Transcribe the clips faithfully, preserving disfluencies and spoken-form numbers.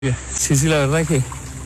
Sí, sí, la verdad es que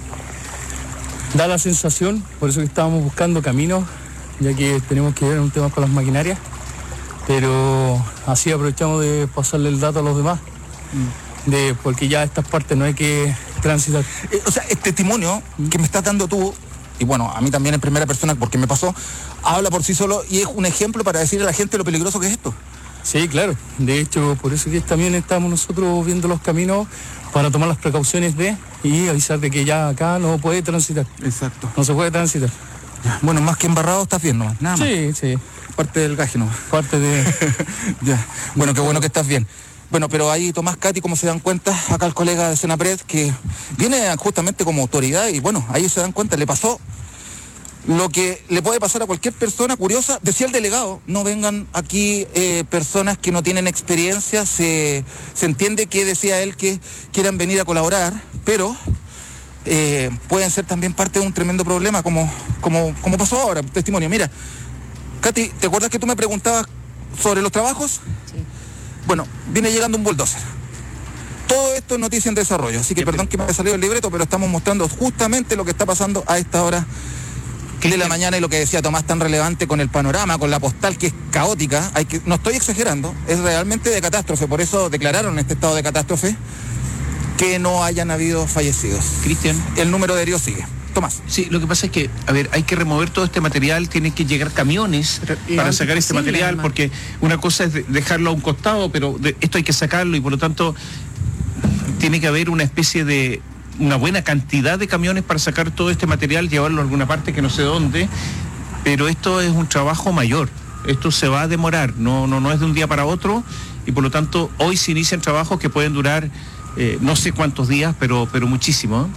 da la sensación, por eso que estábamos buscando caminos, ya que tenemos que ver un tema con las maquinarias, pero así aprovechamos de pasarle el dato a los demás, mm. de porque ya estas partes no hay que transitar. Eh, o sea, este testimonio mm. que me estás dando tú, y bueno, a mí también en primera persona porque me pasó, habla por sí solo y es un ejemplo para decirle a la gente lo peligroso que es esto. Sí, claro, de hecho, por eso que también estamos nosotros viendo los caminos para tomar las precauciones de y avisar de que ya acá no puede transitar. Exacto. No se puede transitar. Bueno, más que embarrado estás bien, ¿no? Nada más. Sí, sí. Parte del gaje, ¿no? Parte de... ya. Bueno, qué bueno que estás bien. Bueno, pero ahí Tomás Cati, como se dan cuenta, acá el colega de Senapred, que viene justamente como autoridad y bueno, ahí se dan cuenta, le pasó lo que le puede pasar a cualquier persona curiosa. Decía el delegado, no vengan aquí eh, personas que no tienen experiencia, se, se entiende que decía él que quieran venir a colaborar, pero eh, pueden ser también parte de un tremendo problema, como, como, como pasó ahora, testimonio. Mira, Katy, ¿te acuerdas que tú me preguntabas sobre los trabajos? Sí. Bueno, viene llegando un bulldozer. Todo esto es noticia en desarrollo, así que Qué perdón que me haya salido el libreto, pero estamos mostrando justamente lo que está pasando a esta hora de la mañana, y lo que decía Tomás, tan relevante con el panorama, con la postal que es caótica. Hay que, no estoy exagerando, es realmente de catástrofe, por eso declararon en este estado de catástrofe que no hayan habido fallecidos. Cristian, el número de heridos sigue. Tomás. Sí, lo que pasa es que, a ver, hay que remover todo este material, tienen que llegar camiones para sacar este material, además. Porque una cosa es dejarlo a un costado, pero de, esto hay que sacarlo y por lo tanto tiene que haber una especie de una buena cantidad de camiones para sacar todo este material, llevarlo a alguna parte que no sé dónde, pero esto es un trabajo mayor, esto se va a demorar, no, no, no es de un día para otro, y por lo tanto hoy se inician trabajos que pueden durar eh, no sé cuántos días, pero, pero muchísimo.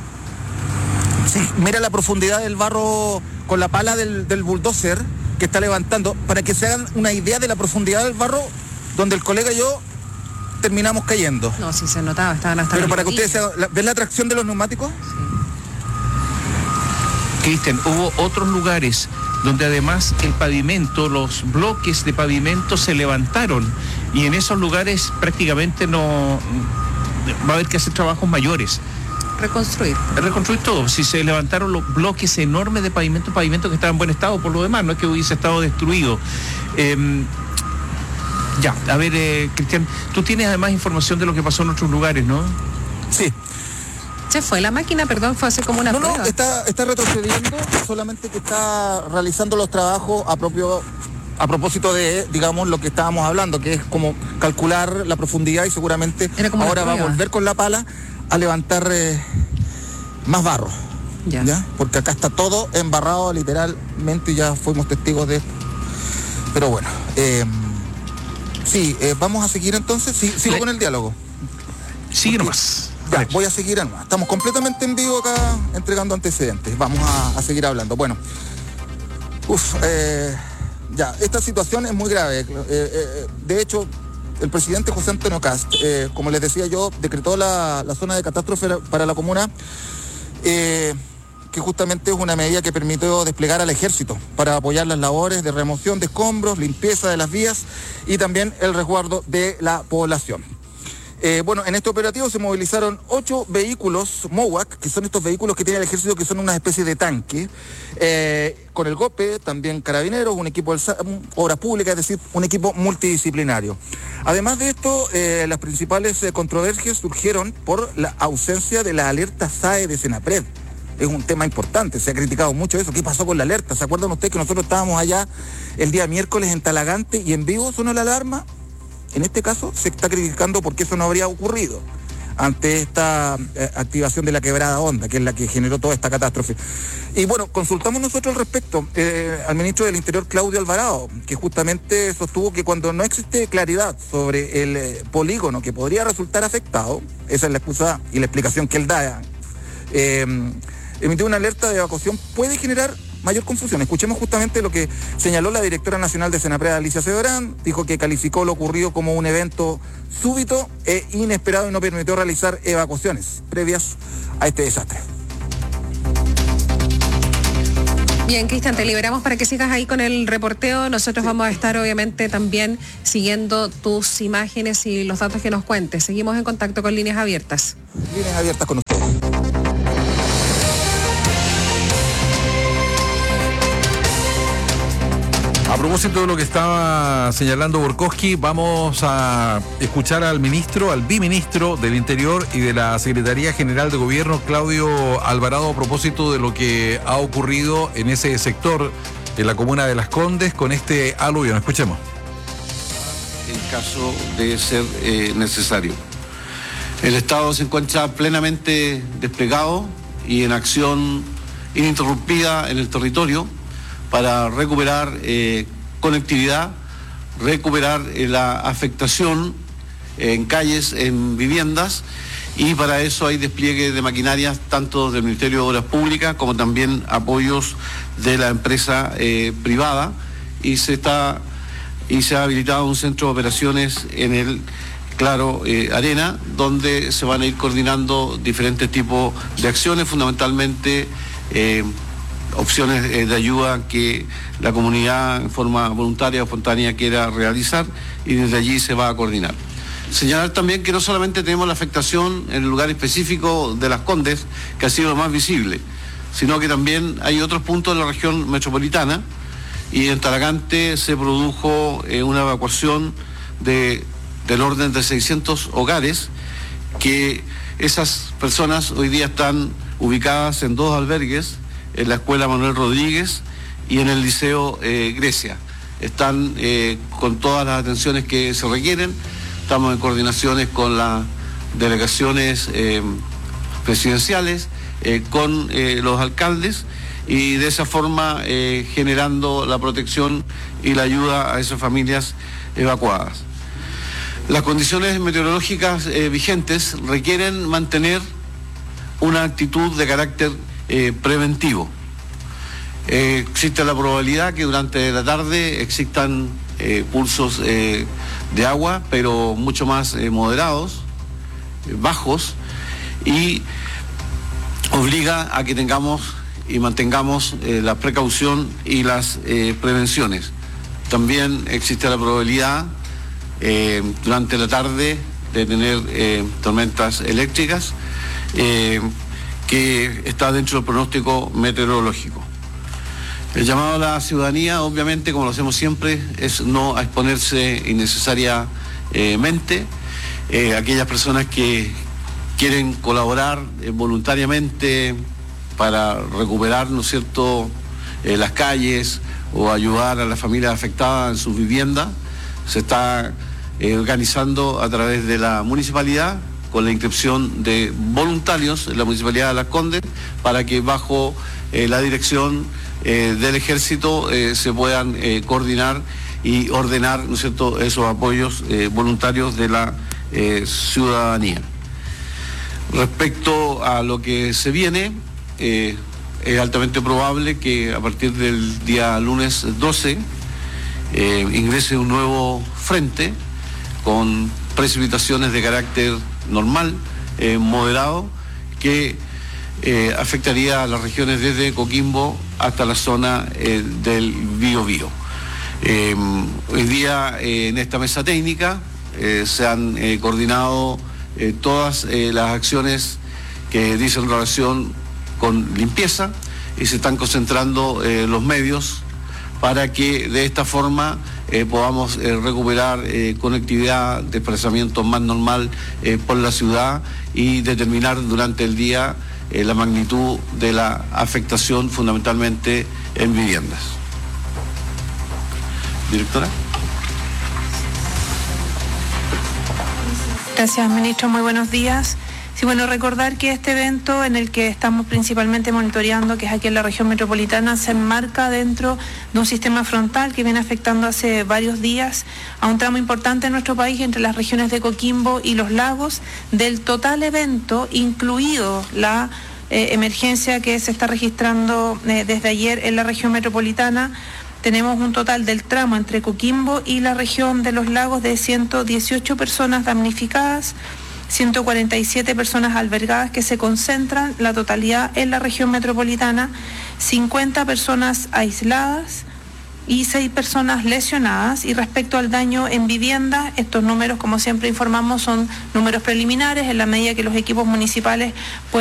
Sí, mira la profundidad del barro con la pala del, del bulldozer que está levantando, para que se hagan una idea de la profundidad del barro donde el colega y yo terminamos cayendo. No, sí se notaba, estaban hasta... Pero para que ustedes se hagan, ¿ven la tracción de los neumáticos? Sí. Cristian, hubo otros lugares donde además el pavimento, los bloques de pavimento se levantaron y en esos lugares prácticamente no va a haber que hacer trabajos mayores. Reconstruir. Reconstruir todo. Si se levantaron los bloques enormes de pavimento, pavimento que estaba en buen estado por lo demás, no es que hubiese estado destruido. Eh, Ya, a ver, eh, Cristian, tú tienes además información de lo que pasó en otros lugares, ¿no? Sí. ¿Se fue la máquina? Perdón, fue hace como una No, prueba. no, está, está retrocediendo, solamente que está realizando los trabajos a propio, a propósito de, digamos, lo que estábamos hablando, que es como calcular la profundidad y seguramente ahora va a volver con la pala a levantar eh, más barro. Ya. ¿Ya? Porque acá está todo embarrado literalmente y ya fuimos testigos de esto. Pero bueno, eh, sí, eh, vamos a seguir entonces, sí, sigo Le... con el diálogo. Sigue nomás. Ya, voy a seguir nomás. Estamos completamente en vivo acá entregando antecedentes. Vamos a, a seguir hablando. Bueno, uf, eh, ya, esta situación es muy grave. Eh, eh, de hecho, el presidente José Antonio Kast, eh, como les decía yo, decretó la, la zona de catástrofe para la comuna, eh, que justamente es una medida que permitió desplegar al ejército para apoyar las labores de remoción de escombros, limpieza de las vías y también el resguardo de la población. Eh, bueno, en este operativo se movilizaron ocho vehículos MOWAC, que son estos vehículos que tiene el ejército, que son una especie de tanque, eh, con el GOPE, también carabineros, un equipo de obras públicas, es decir, un equipo multidisciplinario. Además de esto, eh, las principales eh, controversias surgieron por la ausencia de la alerta S A E de Senapred. Es un tema importante, se ha criticado mucho eso. ¿Qué pasó con la alerta? ¿Se acuerdan ustedes que nosotros estábamos allá el día miércoles en Talagante y en vivo sonó la alarma? En este caso se está criticando porque eso no habría ocurrido ante esta eh, activación de la quebrada Honda, que es la que generó toda esta catástrofe. Y bueno, consultamos nosotros al respecto eh, al ministro del Interior, Claudio Alvarado, que justamente sostuvo que cuando no existe claridad sobre el eh, polígono que podría resultar afectado, esa es la excusa y la explicación que él da, eh, emitir una alerta de evacuación puede generar mayor confusión. Escuchemos justamente lo que señaló la directora nacional de Senapred, Alicia Ceberán. Dijo que calificó lo ocurrido como un evento súbito e inesperado y no permitió realizar evacuaciones previas a este desastre. Bien, Cristian, te liberamos para que sigas ahí con el reporteo. Nosotros vamos a estar obviamente también siguiendo tus imágenes y los datos que nos cuentes. Seguimos en contacto con Líneas Abiertas. Líneas Abiertas con ustedes. A propósito de lo que estaba señalando Borkowski, vamos a escuchar al ministro, al biministro del Interior y de la Secretaría General de Gobierno, Claudio Alvarado, a propósito de lo que ha ocurrido en ese sector, en la comuna de Las Condes, con este aluvión. Escuchemos. En caso de ser eh, necesario. El Estado se encuentra plenamente desplegado y en acción ininterrumpida en el territorio para recuperar eh, conectividad, recuperar eh, la afectación en calles, en viviendas, y para eso hay despliegue de maquinarias tanto del Ministerio de Obras Públicas como también apoyos de la empresa eh, privada, y se está y se ha habilitado un centro de operaciones en el Claro eh, Arena, donde se van a ir coordinando diferentes tipos de acciones, fundamentalmente eh, opciones eh, de ayuda que la comunidad en forma voluntaria o espontánea quiera realizar, y desde allí se va a coordinar. Señalar también que no solamente tenemos la afectación en el lugar específico de Las Condes, que ha sido lo más visible, sino que también hay otros puntos de la región metropolitana, y en Talagante se produjo eh, una evacuación de, del orden de seiscientos hogares, que esas personas hoy día están ubicadas en dos albergues, en la Escuela Manuel Rodríguez y en el Liceo eh, Grecia. Están eh, con todas las atenciones que se requieren. Estamos en coordinaciones con las delegaciones eh, presidenciales, eh, con eh, los alcaldes, y de esa forma eh, generando la protección y la ayuda a esas familias evacuadas. Las condiciones meteorológicas eh, vigentes requieren mantener una actitud de carácter Eh, preventivo. Eh, existe la probabilidad que durante la tarde existan eh, pulsos eh, de agua, pero mucho más eh, moderados, eh, bajos, y obliga a que tengamos y mantengamos eh, la precaución y las eh, prevenciones. También existe la probabilidad eh, durante la tarde de tener eh, tormentas eléctricas, eh, que está dentro del pronóstico meteorológico. El llamado a la ciudadanía, obviamente, como lo hacemos siempre, es no a exponerse innecesariamente. Eh, aquellas personas que quieren colaborar eh, voluntariamente para recuperar, ¿no es cierto?, eh, las calles o ayudar a las familias afectadas en sus viviendas, se está eh, organizando a través de la municipalidad, con la inscripción de voluntarios en la Municipalidad de Las Condes, para que bajo eh, la dirección eh, del Ejército eh, se puedan eh, coordinar y ordenar, ¿no es cierto?, esos apoyos eh, voluntarios de la eh, ciudadanía. Respecto a lo que se viene, eh, es altamente probable que a partir del día lunes doce eh, ingrese un nuevo frente con precipitaciones de carácter normal, eh, moderado, que eh, afectaría a las regiones desde Coquimbo hasta la zona eh, del Biobío. Eh, hoy día eh, en esta mesa técnica eh, se han eh, coordinado eh, todas eh, las acciones que dicen relación con limpieza, y se están concentrando eh, los medios para que de esta forma Eh, podamos eh, recuperar eh, conectividad, desplazamiento más normal eh, por la ciudad, y determinar durante el día eh, la magnitud de la afectación, fundamentalmente en viviendas. Directora. Gracias, ministro. Muy buenos días. Sí, bueno, recordar que este evento en el que estamos principalmente monitoreando, que es aquí en la región metropolitana, se enmarca dentro de un sistema frontal que viene afectando hace varios días a un tramo importante en nuestro país, entre las regiones de Coquimbo y Los Lagos. Del total evento, incluido la eh, emergencia que se está registrando eh, desde ayer en la región metropolitana, tenemos un total del tramo entre Coquimbo y la región de Los Lagos de ciento dieciocho personas damnificadas, ciento cuarenta y siete personas albergadas que se concentran la totalidad en la región metropolitana, cincuenta personas aisladas y seis personas lesionadas. Y respecto al daño en vivienda, estos números, como siempre informamos, son números preliminares en la medida que los equipos municipales pueden